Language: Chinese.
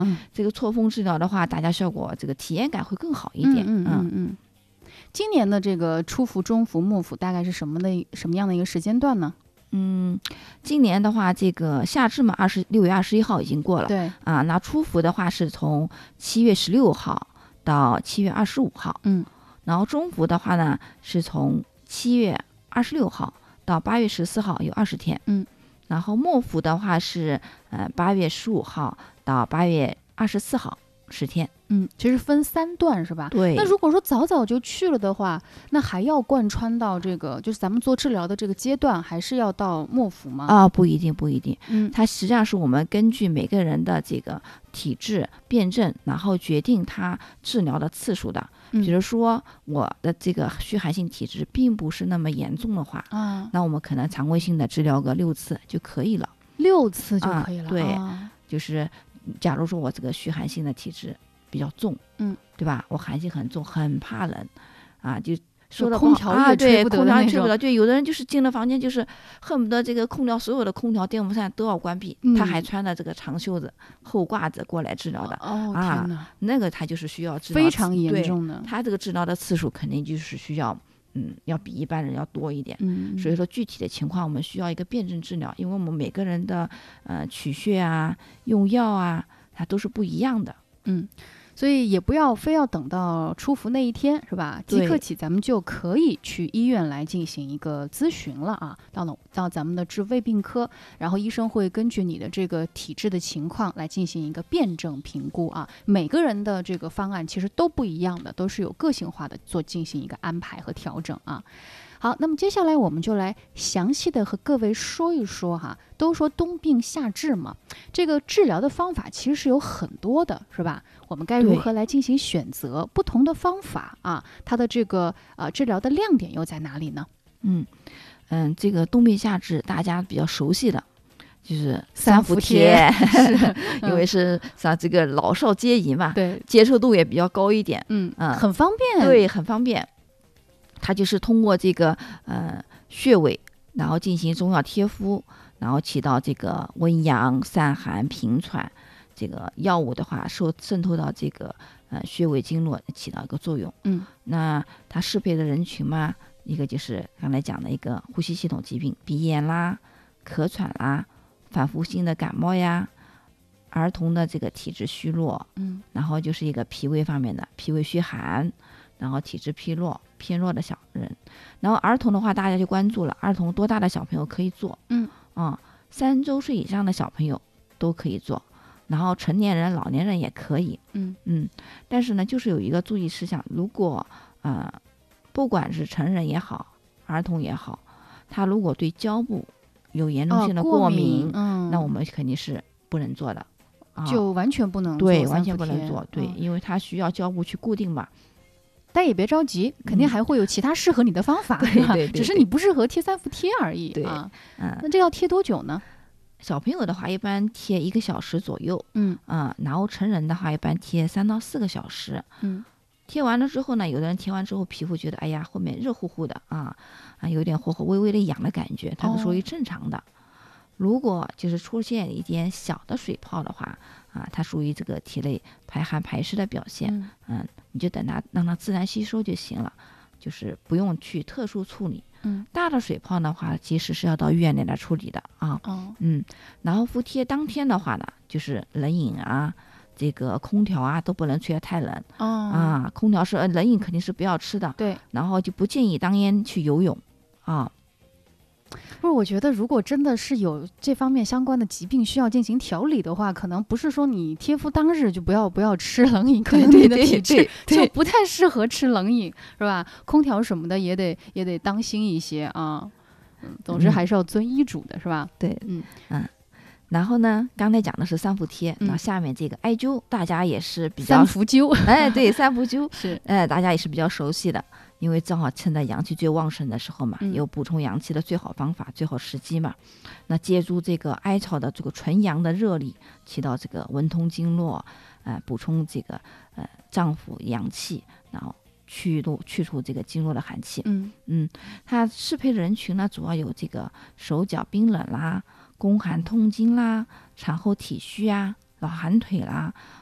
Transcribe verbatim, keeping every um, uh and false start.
嗯， 这个错峰治疗的话，大家效果这个体验感会更好一点。 嗯嗯嗯嗯。今年的这个初伏、中伏、末伏大概是什么的什么样的一个时间段呢？ 嗯，今年的话，这个夏至嘛，二十六月二十一号已经过了。 对啊，那初伏的话是从七月十六号到七月二十五号。 嗯， 然后中伏的话呢，是从七月二十六号到八月十四号，有二十天。 嗯， 然后末伏的话是呃八月十五号到八月二十四号，十天。 嗯，其实分三段是吧？ 对。 那如果说早早就去了的话，那还要贯穿到这个就是咱们做治疗的这个阶段，还是要到末伏吗？ 啊，不一定，不一定。 嗯， 它实际上是我们根据每个人的这个体质辩证，然后决定它治疗的次数的。 嗯、 比如说我的这个虚寒性体质并不是那么严重的话， 啊， 那我们可能常规性的治疗个六次就可以了。 六次就可以了。 啊、对、 啊， 就是假如说我这个虚寒性的体质比较重， 嗯， 对吧？我寒性很重，很怕冷啊，就说的空调也吹不得的那种，啊、对，空调也吹不得。对，有的人就是进了房间，就是恨不得这个空调所有的空调、电风扇都要关闭， 嗯、 他还穿的这个长袖子、厚褂子过来治疗的。 哦， 啊， 天哪， 那个他就是需要治疗非常严重的。 他这个治疗的次数肯定就是需要，嗯，要比一般人要多一点。 嗯， 所以说具体的情况我们需要一个辩证治疗，因为我们每个人的呃取穴啊、用药啊，它都是不一样的。 嗯。所以也不要非要等到初伏那一天，是吧？即刻起咱们就可以去医院来进行一个咨询了啊！到了到咱们的治胃病科，然后医生会根据你的这个体质的情况来进行一个辩证评估啊。每个人的这个方案其实都不一样的，都是有个性化的做进行一个安排和调整啊。好，那么接下来我们就来详细的和各位说一说哈。都说冬病夏治嘛，这个治疗的方法其实是有很多的，是吧？我们该如何来进行选择不同的方法啊？它的这个呃治疗的亮点又在哪里呢？ 嗯嗯，这个冬病夏治大家比较熟悉的就是三伏贴， 是因为是像这个老少皆宜嘛， 对， 接受度也比较高一点。 嗯嗯， 很方便， 对，很方便。它就是通过这个呃穴位，然后进行中药贴敷，然后起到这个温阳、散寒、平喘。这个药物的话，受渗透到这个呃穴位经络，起到一个作用。 嗯， 那它适配的人群嘛，一个就是刚才讲的一个呼吸系统疾病，鼻炎啦、咳喘啦、反复性的感冒呀，儿童的这个体质虚弱， 嗯， 然后就是一个脾胃方面的脾胃虚寒。然后体质疲弱偏弱的小人，然后儿童的话，大家就关注了，儿童多大的小朋友可以做？ 嗯啊、嗯，三周岁以上的小朋友都可以做，然后成年人、老年人也可以。 嗯嗯，但是呢，就是有一个注意事项，如果呃，不管是成人也好，儿童也好，他如果对胶布有严重性的过敏， 哦、过敏嗯、 那我们肯定是不能做的，啊、 就完全不能做， 对，完全不能做，对、 嗯， 因为它需要胶布去固定嘛。 但也别着急，肯定还会有其他适合你的方法， 嗯、对, 对, 对, 对， 只是你不适合贴三伏贴而已。 对啊， 嗯， 那这要贴多久呢？ 小朋友的话，一般贴一个小时左右， 嗯啊、嗯，然后成人的话，一般贴三到四个小时。 嗯， 贴完了之后呢，有的人贴完之后皮肤觉得，哎呀，后面热乎乎的啊，啊，有点火火微微的痒的感觉，它是属于正常的。哦，如果就是出现一点小的水泡的话，啊，它属于这个体内排寒排湿的表现。 嗯， 嗯，你就等它让它自然吸收就行了，就是不用去特殊处理。 嗯， 大的水泡的话，其实是要到医院里来处理的啊。 哦， 嗯，然后敷贴当天的话呢，就是冷饮啊，这个空调啊都不能吹得太冷。 哦， 啊，空调是呃冷饮肯定是不要吃的。 对， 然后就不建议当天去游泳啊。 不是，我觉得如果真的是有这方面相关的疾病需要进行调理的话，可能不是说你贴敷当日就不要不要吃冷饮，可能你的体质就不太适合吃冷饮，是吧？空调什么的也得也得当心一些啊。嗯，总之还是要遵医嘱的，是吧？ 对， 嗯嗯。然后呢，刚才讲的是三伏贴， 嗯、 然后下面这个艾灸，大家也是比较三伏灸， 哎，对，三伏灸是， 哎，大家也是比较熟悉的，因为正好趁在阳气最旺盛的时候嘛， 嗯、 有补充阳气的最好方法、最好时机嘛。那借助这个艾草的这个纯阳的热力，起到这个温通经络，呃，补充这个呃脏腑阳气，然后去除去除这个经络的寒气。 嗯嗯，它适配的人群呢，主要有这个手脚冰冷啦。宫寒痛经啦，产后体虚啊， 老寒腿啦，